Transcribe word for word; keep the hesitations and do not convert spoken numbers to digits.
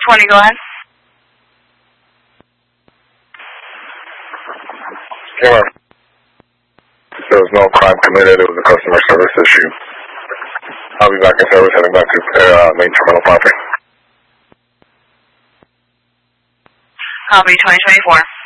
twenty, go ahead. Yeah. There was no crime committed. It was a customer service issue. I'll be back in service, heading back to uh, main terminal property. Copy twenty twenty-four.